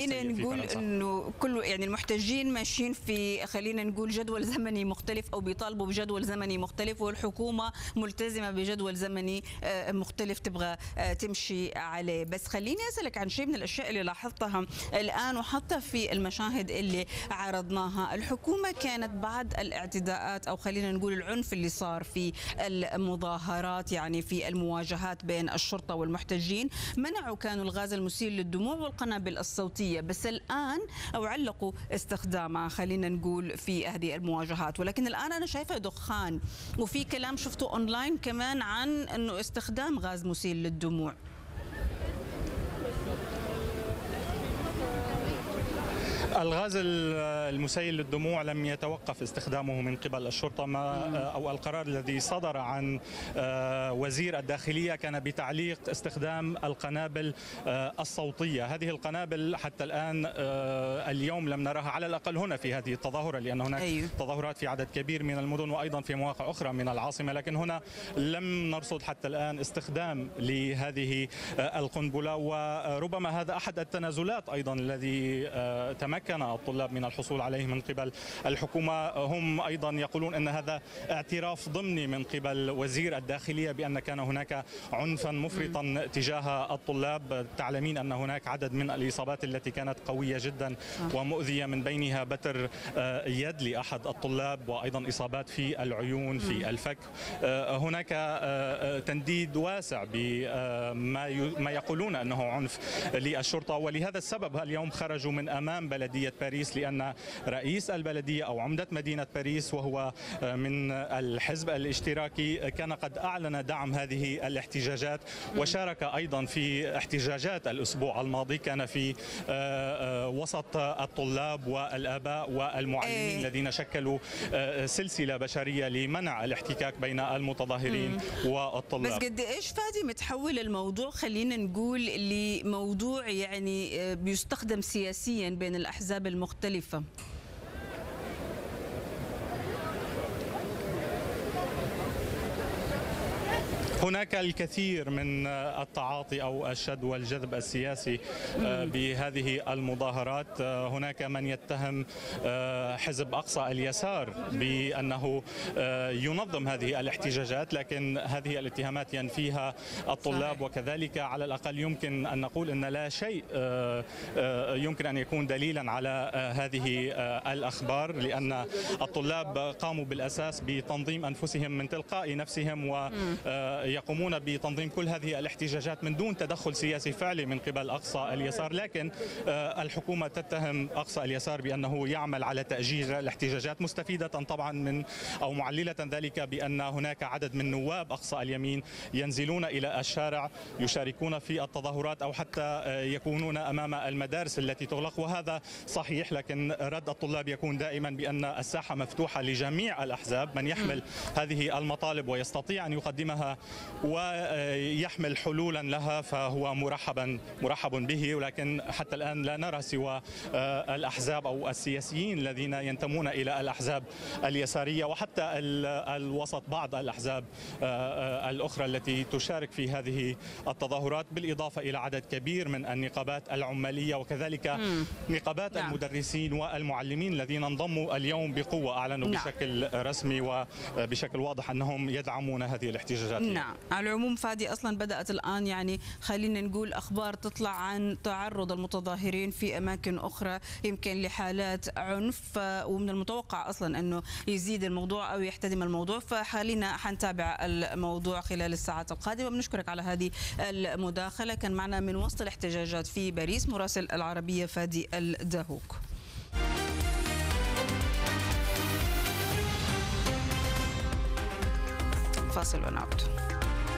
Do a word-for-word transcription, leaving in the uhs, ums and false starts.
خلينا نقول انه كل يعني المحتجين ماشيين في خلينا نقول جدول زمني مختلف او بيطالبوا بجدول زمني مختلف، والحكومه ملتزمه بجدول زمني مختلف تبغى تمشي عليه. بس خليني اسالك عن شيء من الاشياء اللي لاحظتها الان وحتى في المشاهد اللي عرضناها. الحكومه كانت بعد الاعتداءات او خلينا نقول العنف اللي صار في المظاهرات يعني في المواجهات بين الشرطه والمحتجين، منعوا كانوا الغاز المسيل للدموع والقنابل الصوتيه، بس الان او علقوا استخدامها خلينا نقول في هذه المواجهات. ولكن الان انا شايفه دخان، وفي كلام شفته اونلاين كمان عن انه استخدام غاز مسيل للدموع. الغاز المسيل للدموع لم يتوقف استخدامه من قبل الشرطة، ما أو القرار الذي صدر عن وزير الداخلية كان بتعليق استخدام القنابل الصوتية. هذه القنابل حتى الآن اليوم لم نراها على الأقل هنا في هذه التظاهرة، لأن هناك أيوه. تظاهرات في عدد كبير من المدن وأيضا في مواقع أخرى من العاصمة، لكن هنا لم نرصد حتى الآن استخدام لهذه القنبلة. وربما هذا أحد التنازلات أيضا الذي تمكن كان الطلاب من الحصول عليه من قبل الحكومة. هم أيضا يقولون أن هذا اعتراف ضمني من قبل وزير الداخلية بأن كان هناك عنفا مفرطا تجاه الطلاب. تعلمين أن هناك عدد من الإصابات التي كانت قوية جدا ومؤذية، من بينها بتر يد لأحد الطلاب وأيضا إصابات في العيون في الفك. هناك تنديد واسع بما ما يقولون أنه عنف للشرطة، ولهذا السبب اليوم خرجوا من أمام بلدية باريس، لأن رئيس البلدية أو عمدة مدينة باريس وهو من الحزب الاشتراكي كان قد أعلن دعم هذه الاحتجاجات، وشارك أيضا في احتجاجات الأسبوع الماضي. كان في وسط الطلاب والآباء والمعلمين الذين شكلوا سلسلة بشرية لمنع الاحتكاك بين المتظاهرين والطلاب. بس قد إيش فادي متحول الموضوع خلينا نقول لموضوع يعني بيستخدم سياسيا بين الأحزاب المختلفة؟ هناك الكثير من التعاطي أو الشد والجذب السياسي بهذه المظاهرات. هناك من يتهم حزب أقصى اليسار بأنه ينظم هذه الاحتجاجات، لكن هذه الاتهامات ينفيها الطلاب. وكذلك على الأقل يمكن أن نقول أن لا شيء يمكن أن يكون دليلا على هذه الأخبار، لأن الطلاب قاموا بالأساس بتنظيم أنفسهم من تلقاء نفسهم و يقومون بتنظيم كل هذه الاحتجاجات من دون تدخل سياسي فعلي من قبل أقصى اليسار. لكن الحكومة تتهم أقصى اليسار بأنه يعمل على تأجيج الاحتجاجات، مستفيدة طبعا من أو معللة ذلك بأن هناك عدد من نواب أقصى اليمين ينزلون إلى الشارع يشاركون في التظاهرات أو حتى يكونون أمام المدارس التي تغلق. وهذا صحيح، لكن رد الطلاب يكون دائما بأن الساحة مفتوحة لجميع الأحزاب. من يحمل هذه المطالب ويستطيع أن يقدمها ويحمل حلولا لها فهو مرحبا مرحب به. ولكن حتى الآن لا نرى سوى الأحزاب أو السياسيين الذين ينتمون إلى الأحزاب اليسارية وحتى الوسط، بعض الأحزاب الأخرى التي تشارك في هذه التظاهرات، بالإضافة إلى عدد كبير من النقابات العمالية وكذلك مم. نقابات نعم. المدرسين والمعلمين الذين انضموا اليوم بقوة، أعلنوا نعم. بشكل رسمي وبشكل واضح أنهم يدعمون هذه الاحتجاجات. نعم، على العموم فادي اصلا بدات الان يعني خلينا نقول اخبار تطلع عن تعرض المتظاهرين في اماكن اخرى يمكن لحالات عنف، ومن المتوقع اصلا انه يزيد الموضوع او يحتدم الموضوع، فخلينا حنتابع الموضوع خلال الساعات القادمه. بنشكرك على هذه المداخله. كان معنا من وسط الاحتجاجات في باريس مراسل العربيه فادي الدهوك. فاصل ونعود.